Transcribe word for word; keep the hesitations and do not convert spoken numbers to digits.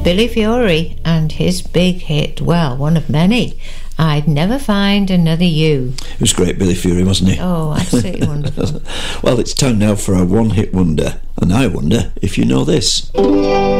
Billy Fury and his big hit, well, one of many, I'd Never Find Another You. It was great, Billy Fury, wasn't he? Oh, absolutely wonderful. Well, it's time now for our one-hit wonder, and I wonder if you know this.